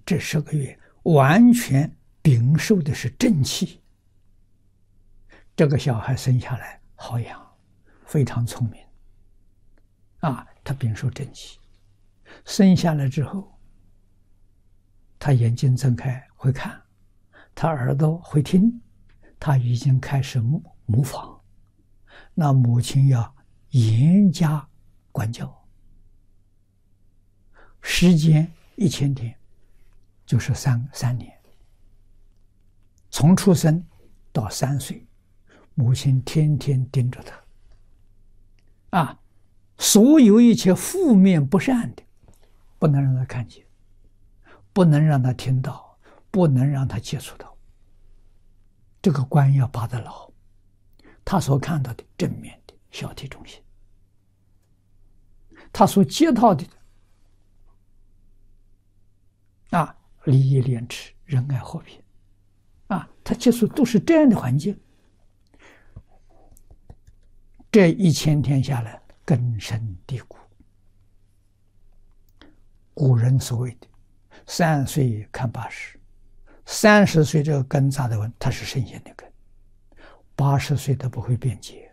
这10个月完全禀受的是正气。这个小孩生下来好养，非常聪明，他禀受正气。生下来之后，他眼睛睁开会看，他耳朵会听，他已经开始模仿。那母亲要严加管教，时间1000天，就是3年，从出生到3岁，母亲天天盯着他，所有一切负面不善的，不能让他看见，不能让他听到，不能让他接触到。这个关要把得牢，他所看到的正面的小体中心，他所接到的礼义廉耻、仁爱和平，他接触都是这样的环境。这1000天下来，根深蒂固。古人所谓的3岁看80，30岁这个根扎得稳，它是圣贤的根，80岁都不会变节。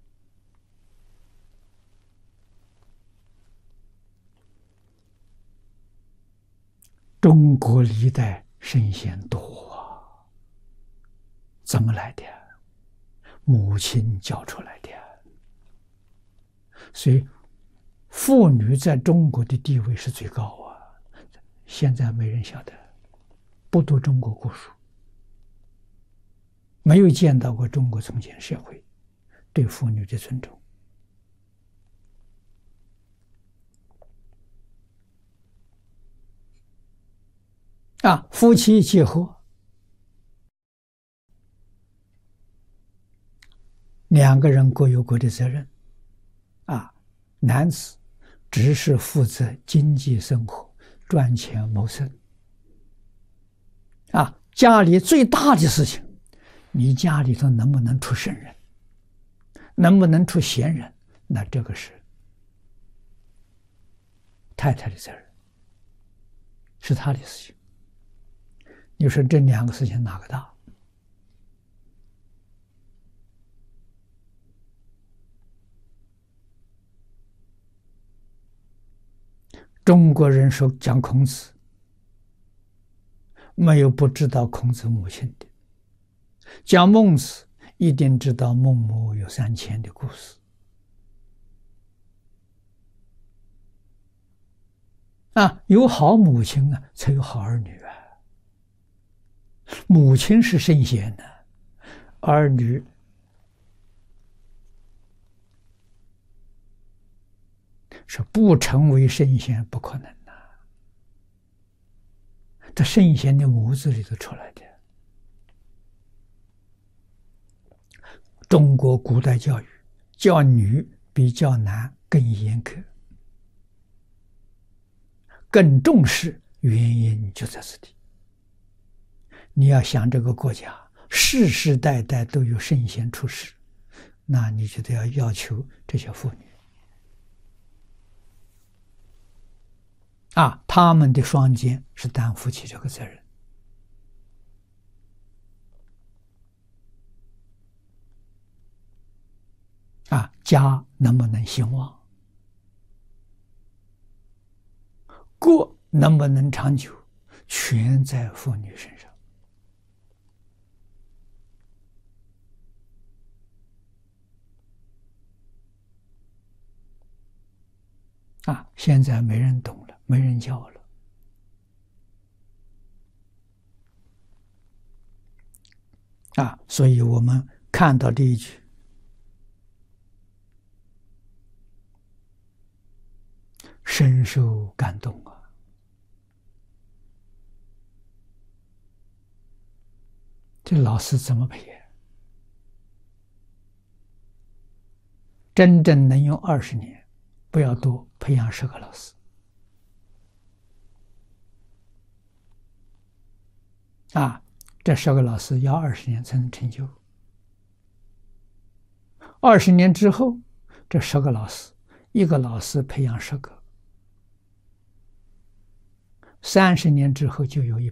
中国历代圣贤多怎么来的？母亲教出来的。所以妇女在中国的地位是最高现在没人晓得，不读中国古书，没有见到过中国从前社会对妇女的尊重。夫妻结合，2个人各有各的责任。男子只是负责经济生活，赚钱谋生。家里最大的事情，你家里头能不能出圣人，能不能出贤人，那这个是太太的责任，是他的事情。你说这2个事情哪个大？中国人说讲孔子，没有不知道孔子母亲的；讲孟子，一定知道孟母有3000的故事。有好母亲才有好儿女母亲是圣贤儿女是不成为圣贤不可能这圣贤的母子里头出来的。中国古代教育教女比教男更严苛，更重视，原因就在这里。你要想这个国家世世代代都有圣贤出世，那你就得要求这些妇女他们的双肩是担负起这个责任。家能不能兴旺，国能不能长久，全在妇女身上。现在没人懂了，没人教了。所以我们看到这一句，深受感动这老师怎么培养？真正能用20年，不要多，培养10个老师。这10个老师要20年才能成就。20年之后，这10个老师，一个老师培养10个， 30年之后就有一